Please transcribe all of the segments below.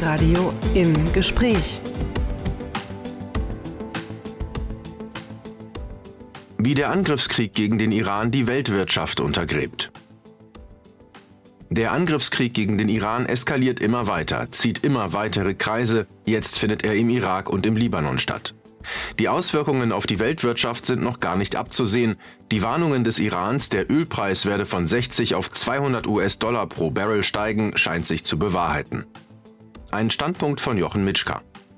RBB Radio im Gespräch. Wie der Angriffskrieg gegen den Iran die Weltwirtschaft untergräbt. Der Angriffskrieg gegen den Iran eskaliert immer weiter, zieht immer weitere Kreise. Jetzt findet er im Irak und im Libanon statt. Die Auswirkungen auf die Weltwirtschaft sind noch gar nicht abzusehen. Die Warnungen des Irans, der Ölpreis werde von 60 auf 200 US-Dollar pro Barrel steigen, scheint sich zu bewahrheiten. Ein Standpunkt von Jochen Mitschka.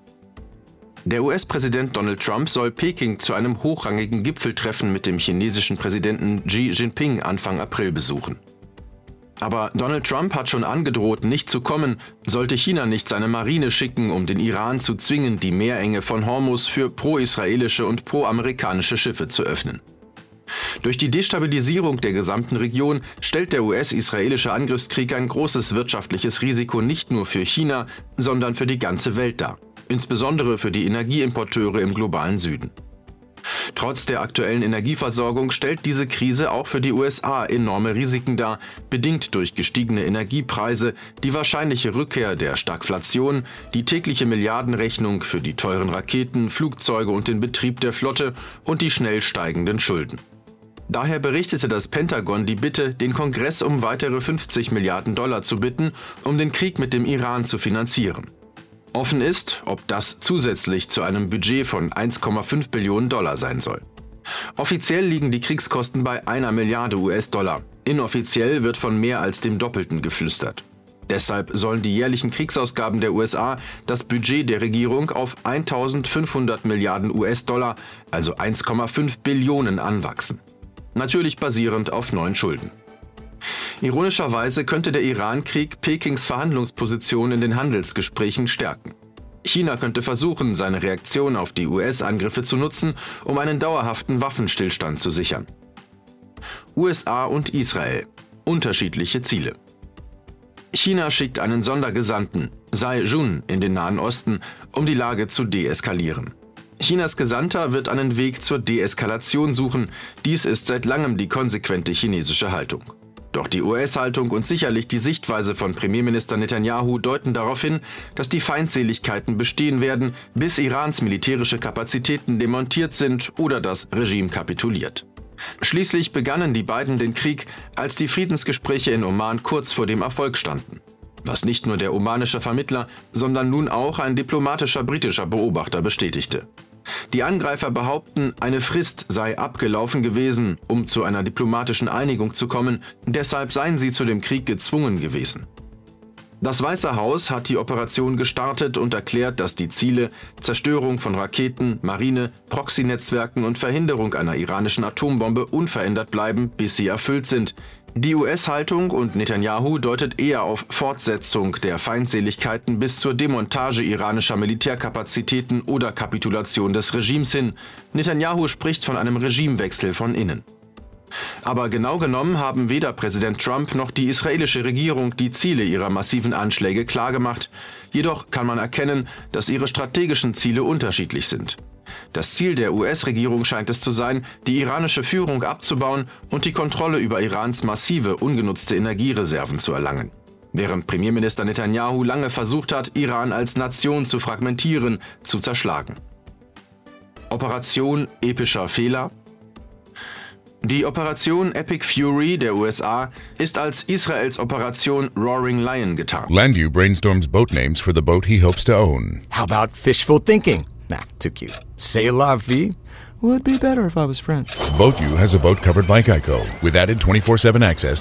Der US-Präsident Donald Trump soll Peking zu einem hochrangigen Gipfeltreffen mit dem chinesischen Präsidenten Xi Jinping Anfang April besuchen. Aber Donald Trump hat schon angedroht, nicht zu kommen, sollte China nicht seine Marine schicken, um den Iran zu zwingen, die Meerenge von Hormuz für pro-israelische und pro-amerikanische Schiffe zu öffnen. Durch die Destabilisierung der gesamten Region stellt der US-israelische Angriffskrieg ein großes wirtschaftliches Risiko nicht nur für China, sondern für die ganze Welt dar, insbesondere für die Energieimporteure im globalen Süden. Trotz der aktuellen Energieversorgung stellt diese Krise auch für die USA enorme Risiken dar, bedingt durch gestiegene Energiepreise, die wahrscheinliche Rückkehr der Stagflation, die tägliche Milliardenrechnung für die teuren Raketen, Flugzeuge und den Betrieb der Flotte und die schnell steigenden Schulden. Daher berichtete das Pentagon die Bitte, den Kongress um weitere 50 Milliarden Dollar zu bitten, um den Krieg mit dem Iran zu finanzieren. Offen ist, ob das zusätzlich zu einem Budget von 1,5 Billionen Dollar sein soll. Offiziell liegen die Kriegskosten bei 1 Milliarde US-Dollar. Inoffiziell wird von mehr als dem Doppelten geflüstert. Deshalb sollen die jährlichen Kriegsausgaben der USA das Budget der Regierung auf 1.500 Milliarden US-Dollar, also 1,5 Billionen, anwachsen. Natürlich basierend auf neuen Schulden. Ironischerweise könnte der Iran-Krieg Pekings Verhandlungsposition in den Handelsgesprächen stärken. China könnte versuchen, seine Reaktion auf die US-Angriffe zu nutzen, um einen dauerhaften Waffenstillstand zu sichern. USA und Israel. Unterschiedliche Ziele. China schickt einen Sondergesandten, Zhai Jun, in den Nahen Osten, um die Lage zu deeskalieren. Chinas Gesandter wird einen Weg zur Deeskalation suchen. Dies ist seit langem die konsequente chinesische Haltung. Doch die US-Haltung und sicherlich die Sichtweise von Premierminister Netanyahu deuten darauf hin, dass die Feindseligkeiten bestehen werden, bis Irans militärische Kapazitäten demontiert sind oder das Regime kapituliert. Schließlich begannen die beiden den Krieg, als die Friedensgespräche in Oman kurz vor dem Erfolg standen. Was nicht nur der omanische Vermittler, sondern nun auch ein diplomatischer britischer Beobachter bestätigte. Die Angreifer behaupten, eine Frist sei abgelaufen gewesen, um zu einer diplomatischen Einigung zu kommen, deshalb seien sie zu dem Krieg gezwungen gewesen. Das Weiße Haus hat die Operation gestartet und erklärt, dass die Ziele Zerstörung von Raketen, Marine, Proxy-Netzwerken und Verhinderung einer iranischen Atombombe unverändert bleiben, bis sie erfüllt sind. Die US-Haltung und Netanyahu deutet eher auf Fortsetzung der Feindseligkeiten bis zur Demontage iranischer Militärkapazitäten oder Kapitulation des Regimes hin. Netanyahu spricht von einem Regimewechsel von innen. Aber genau genommen haben weder Präsident Trump noch die israelische Regierung die Ziele ihrer massiven Anschläge klargemacht. Jedoch kann man erkennen, dass ihre strategischen Ziele unterschiedlich sind. Das Ziel der US-Regierung scheint es zu sein, die iranische Führung abzubauen und die Kontrolle über Irans massive, ungenutzte Energiereserven zu erlangen. Während Premierminister Netanyahu lange versucht hat, Iran als Nation zu fragmentieren, zu zerschlagen. Operation epischer Fehler. Die Operation Epic Fury der USA ist als Israels Operation Roaring Lion getarnt. Landau brainstorms boat names for the boat he hopes to own. How about fishful thinking? Nah, too cute. C'est la vie? Would be better if I was French. Boat U has a boat covered by Geico with added 24/7 access